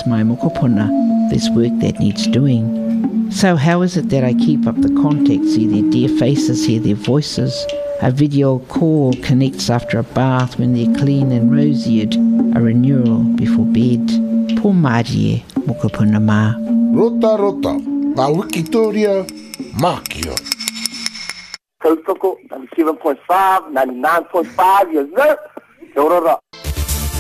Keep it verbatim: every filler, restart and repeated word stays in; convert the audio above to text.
my mokopuna. There's work that needs doing. So how is it that I keep up the contact, see their dear faces, hear their voices? A video call connects after a bath when they're clean and rosiered, a renewal before bed. Po Mārie, mokopuna mā. Rota rota, ngā Wikitoria, Mākia. Tautoko, ninety-seven point five, ninety-nine point five, yes sir. Kia ora.